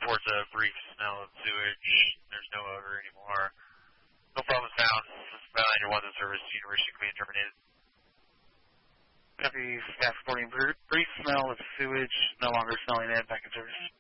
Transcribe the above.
reports a brief smell of sewage. There's no odor anymore. No problems found. Value was in service. University clean terminated. Copy, staff reporting brief smell of sewage, no longer smelling it, back in service.